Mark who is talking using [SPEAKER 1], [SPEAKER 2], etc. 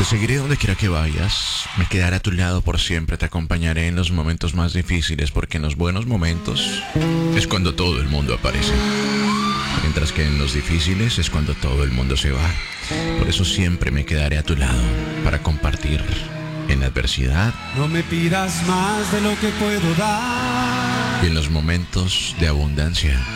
[SPEAKER 1] Te seguiré donde quiera que vayas, me quedaré a tu lado por siempre, te acompañaré en los momentos más difíciles porque en los buenos momentos es cuando todo el mundo aparece, mientras que en los difíciles es cuando todo el mundo se va. Por eso siempre me quedaré a tu lado para compartir en la adversidad
[SPEAKER 2] No me pidas más de lo que puedo dar.
[SPEAKER 1] y en los momentos de abundancia.